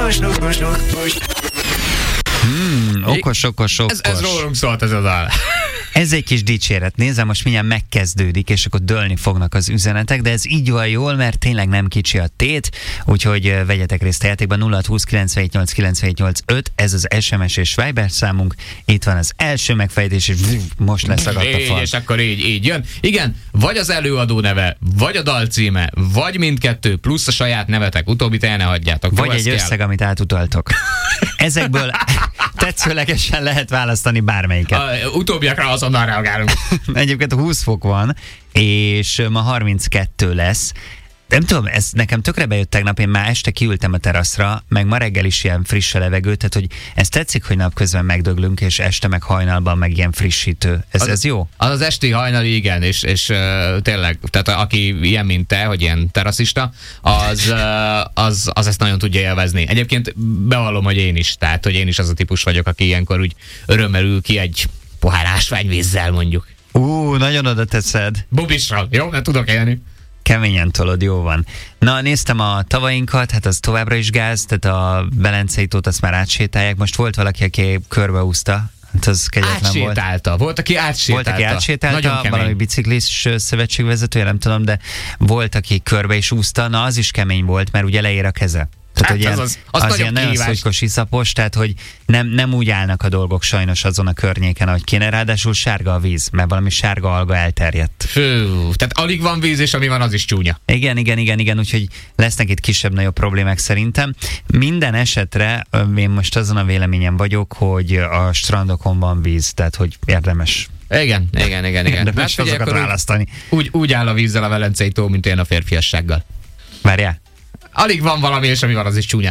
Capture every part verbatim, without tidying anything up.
Hmm, okos, okos, okos. Ez, ez rólunk szólt ez a dal. Ez egy kis dicséret. Nézem, most mindjárt megkezdődik, és akkor dőlni fognak az üzenetek, de ez így van jól, mert tényleg nem kicsi a tét, úgyhogy vegyetek részt a játékban. Nulla hat húsz kilencvenhét nyolc kilencvenhét nyolc öt, ez az es em es és Viber számunk. Itt van az első megfejtés, és most leszagadt a fal. És akkor így, így jön. Igen, vagy az előadó neve, vagy a dal címe, vagy mindkettő, plusz a saját nevetek. Utóbbit el ne hagyjátok. Vagy egy összeg, amit átutaltok. Ezekből tetszőlegesen lehet választani bármelyiket. A, utóbbiakra azonnal reagálunk. Egyébként húsz fok van, és ma harminckettő lesz. Nem tudom, ez nekem tökre bejött tegnap, én már este kiültem a teraszra, meg ma reggel is ilyen friss a levegő, tehát hogy ez tetszik, hogy napközben megdöglünk, és este meg hajnalban meg ilyen frissítő. Ez, az, ez jó? Az az esti hajnali, igen, és, és uh, tényleg, tehát aki ilyen, mint te, hogy ilyen teraszista, az, uh, az, az ezt nagyon tudja élvezni. Egyébként bevallom, hogy én is, tehát hogy én is az a típus vagyok, aki ilyenkor úgy örömmel ül ki egy pohár ásványvízzel mondjuk. Ú, nagyon oda teszed. Bubisra, jó? Mert tudok élni. Keményen tolod, jó van. Na, néztem a tavainkat, hát az továbbra is gáz, tehát a Belencei tót azt már átsétálják. Most volt valaki, aki körbeúzta, hát az kegyetlen volt. Átsétálta. Volt, aki átsétálta. Volt, aki átsétálta, valami biciklis szövetségvezetője, nem tudom, de volt, aki körbe is úszta, na az is kemény volt, mert ugye leér a keze. Tehát, hát hogy az, ilyen, az, az, az az ilyen nagyon szújkos iszapos, tehát hogy nem, nem úgy állnak a dolgok sajnos azon a környéken, ahogy kéne, ráadásul sárga a víz, mert valami sárga alga elterjedt. Fő, tehát alig van víz, és ami van, az is csúnya. Igen, igen, igen, igen, úgyhogy lesznek itt kisebb-nagyobb problémák szerintem. Minden esetre én most azon a véleményem vagyok, hogy a strandokon van víz, tehát hogy érdemes. Igen, igen, igen, igen. Érdemes hát, azokat választani. Úgy, úgy áll a vízzel a Velencei tó, mint én a férfiassággal. Várjál. Alig van valami, és ami van, az is csúnya.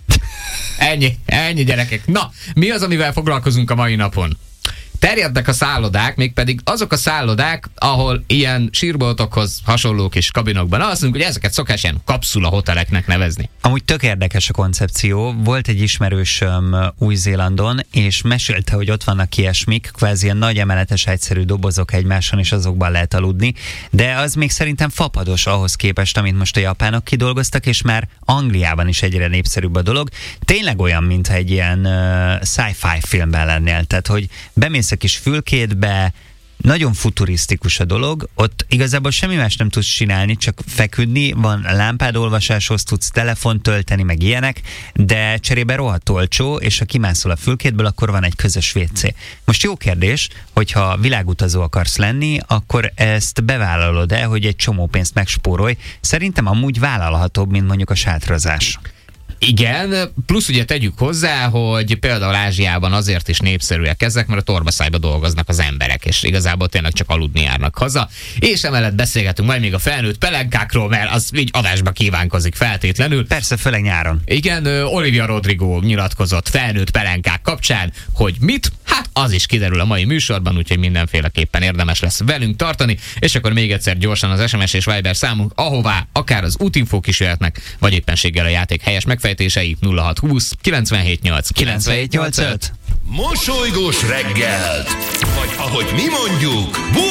Ennyi, ennyi gyerekek. Na, mi az, amivel foglalkozunk a mai napon? Terjednek a szállodák, mégpedig azok a szállodák, ahol ilyen sírboltokhoz hasonló kis kabinokban alszunk, hogy ezeket szokás ilyen kapszula hoteleknek nevezni. Amúgy tök érdekes a koncepció. Volt egy ismerősöm Új-Zélandon, és mesélte, hogy ott vannak ilyesmik, kvázi ilyen nagy emeletes egyszerű dobozok egymáson, és azokban lehet aludni, de az még szerintem fapados ahhoz képest, amit most a japánok kidolgoztak, és már Angliában is egyre népszerűbb a dolog. Tényleg olyan, mintha egy ilyen uh, sci-fi filmben lennél, tehát hogy bemész a kis fülkédbe, nagyon futurisztikus a dolog, ott igazából semmi más nem tudsz csinálni, csak feküdni, van lámpád olvasáshoz, tudsz telefont tölteni, meg ilyenek, de cserébe rohadt olcsó, és ha kimászol a fülkédből, akkor van egy közös vé cé. Most jó kérdés, hogyha világutazó akarsz lenni, akkor ezt bevállalod-e, hogy egy csomó pénzt megspórolj? Szerintem amúgy vállalhatóbb, mint mondjuk a sátrazás. Igen, plusz ugye tegyük hozzá, hogy például Ázsiában azért is népszerűek ezek, mert a torbaszájba dolgoznak az emberek, és igazából tényleg csak aludni járnak haza. És emellett beszélgetünk majd még a felnőtt pelenkákról, mert az így adásba kívánkozik feltétlenül. Persze, főleg nyáron. Igen, Olivia Rodrigo nyilatkozott felnőtt pelenkák kapcsán, hogy mit? Hát az is kiderül a mai műsorban, úgyhogy mindenféleképpen érdemes lesz velünk tartani, és akkor még egyszer gyorsan az es em es és Viber számunk, ahová akár az útinfók is jöhetnek, vagy éppenséggel a játék helyes megfejtései nulla hat húsz kilencvenhét nyolc kilencvenhét nyolc öt. Mosolygós reggelt, vagy ahogy mi mondjuk,